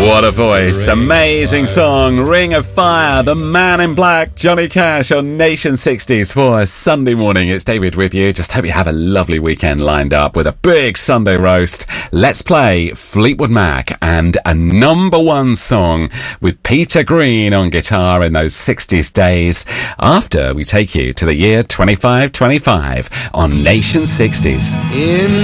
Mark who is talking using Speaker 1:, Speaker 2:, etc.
Speaker 1: What a voice. Amazing song. Ring of Fire. The Man in Black, Johnny Cash on Nation 60s for a Sunday morning. It's David with you. Just hope you have a lovely weekend lined up with a big Sunday roast. Let's play Fleetwood Mac and a number one song with Peter Green on guitar in those 60s days after we take you to the year 2525 on Nation 60s.